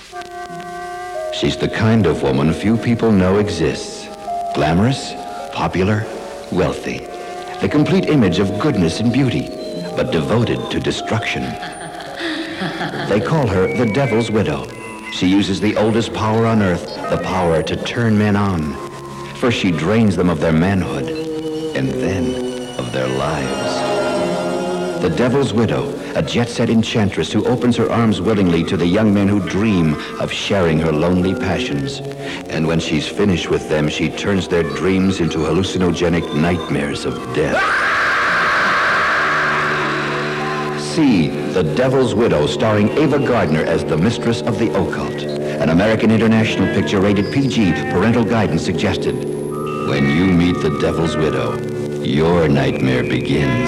She's the kind of woman few people know exists. Glamorous, popular, wealthy. The complete image of goodness and beauty, but devoted to destruction. They call her the Devil's Widow. She uses the oldest power on earth, the power to turn men on. First she drains them of their manhood, and then of their lives. The Devil's Widow, a jet-set enchantress who opens her arms willingly to the young men who dream of sharing her lonely passions. And when she's finished with them, she turns their dreams into hallucinogenic nightmares of death. See The Devil's Widow, starring Ava Gardner as the Mistress of the Occult. An American International picture rated PG, parental guidance suggested. When you meet the Devil's Widow, your nightmare begins.